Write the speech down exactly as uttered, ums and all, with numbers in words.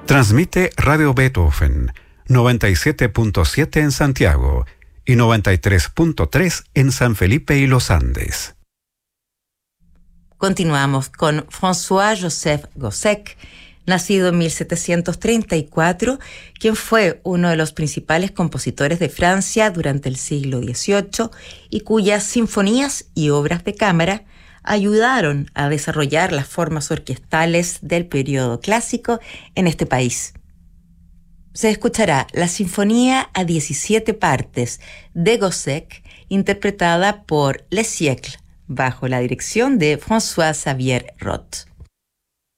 Transmite Radio Beethoven, noventa y siete punto siete en Santiago y noventa y tres punto tres en San Felipe y Los Andes. Continuamos con François-Joseph Gossec, nacido en mil setecientos treinta y cuatro, quien fue uno de los principales compositores de Francia durante el siglo dieciocho y cuyas sinfonías y obras de cámara ayudaron a desarrollar las formas orquestales del periodo clásico en este país. Se escuchará la Sinfonía a diecisiete partes de Gossec, interpretada por Les Siècles, bajo la dirección de François-Xavier Roth.